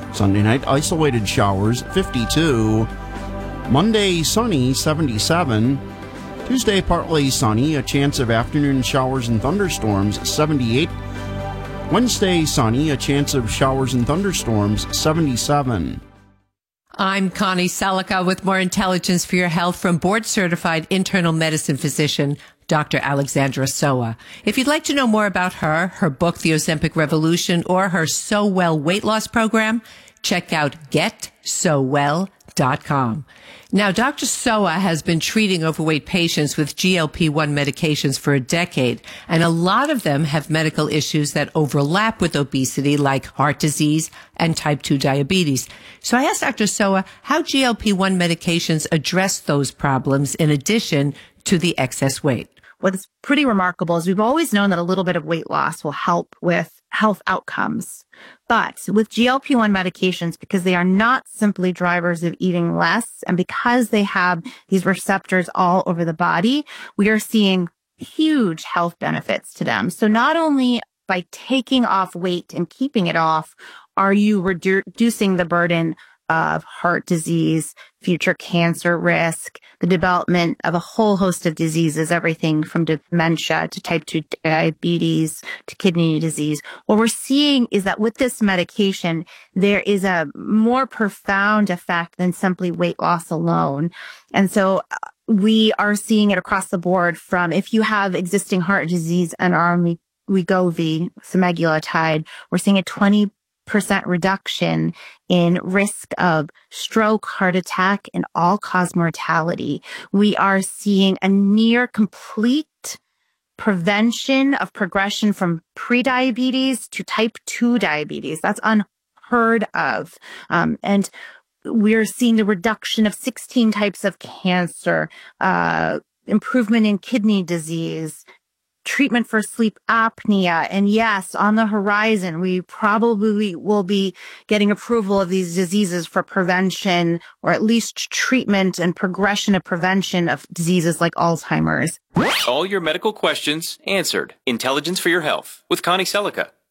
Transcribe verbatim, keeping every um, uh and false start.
Sunday night, isolated showers, fifty-two. Monday, sunny, seventy-seven. Tuesday, partly sunny, a chance of afternoon showers and thunderstorms, seventy-eight. Wednesday, sunny, a chance of showers and thunderstorms, seventy-seven. I'm Connie Selica with more intelligence for your health from board-certified internal medicine physician, Doctor Alexandra Soa. If you'd like to know more about her, her book, The Ozempic Revolution, or her So Well weight loss program, check out get so well dot com. Now, Doctor Soa has been treating overweight patients with G L P one medications for a decade, and a lot of them have medical issues that overlap with obesity, like heart disease and type two diabetes. So I asked Doctor Soa how G L P one medications address those problems in addition to the excess weight. What's pretty remarkable is we've always known that a little bit of weight loss will help with health outcomes. But with G L P one medications, because they are not simply drivers of eating less, and because they have these receptors all over the body, we are seeing huge health benefits to them. So not only by taking off weight and keeping it off, are you redu- reducing the burden of heart disease, future cancer risk, the development of a whole host of diseases, everything from dementia to type two diabetes to kidney disease. What we're seeing is that with this medication, there is a more profound effect than simply weight loss alone. And so we are seeing it across the board from if you have existing heart disease and are on Wegovy, semaglutide, we're seeing a twenty percent reduction in risk of stroke, heart attack, and all-cause mortality. We are seeing a near complete prevention of progression from prediabetes to type two diabetes. That's unheard of. Um, and we're seeing the reduction of sixteen types of cancer, uh, improvement in kidney disease, treatment for sleep apnea. And yes, on the horizon, we probably will be getting approval of these diseases for prevention, or at least treatment and progression of prevention of diseases like Alzheimer's. All your medical questions answered. Intelligence for your health with Connie Selica.